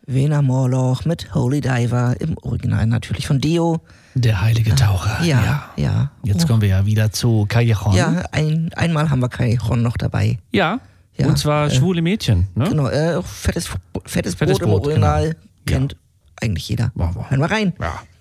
Vener Morlock mit Holy Diver, im Original natürlich von Dio. Der heilige Taucher. Ja. Jetzt kommen wir ja wieder zu Callejon. Ja, einmal haben wir Callejon noch dabei. Ja, und zwar schwule Mädchen. Ne? Genau, fettes Brot im Original. Genau. Kennt eigentlich jeder. Wow. Hören wir rein. Ja.